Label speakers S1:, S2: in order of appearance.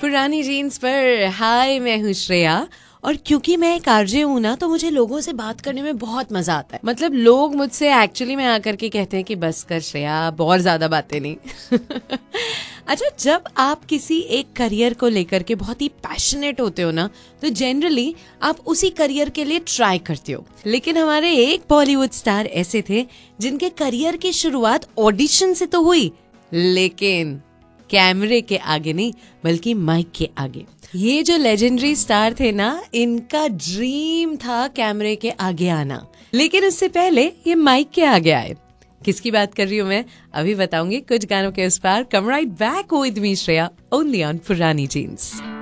S1: पुरानी जीन्स पर। हाय, मैं हूँ श्रेया और क्योंकि मैं एक आरजे हूँ ना, तो मुझे लोगों से बात करने में बहुत मजा आता है। मतलब लोग मुझसे एक्चुअली में आकर के कहते हैं कि बस कर श्रेया, बहुत ज्यादा बातें नहीं। अच्छा, जब आप किसी एक करियर को लेकर के बहुत ही पैशनेट होते हो ना, तो जनरली आप उसी करियर के लिए ट्राई करते हो। लेकिन हमारे एक बॉलीवुड स्टार ऐसे थे जिनके करियर की शुरुआत ऑडिशन से तो हुई, लेकिन कैमरे के आगे नहीं, बल्कि माइक के आगे। ये जो लेजेंडरी स्टार थे ना, इनका ड्रीम था कैमरे के आगे आना, लेकिन उससे पहले ये माइक के आगे आए। किसकी बात कर रही हूँ मैं, अभी बताऊंगी कुछ गानों के उस पार। कम right back with me Shreya, only on पुरानी जीन्स।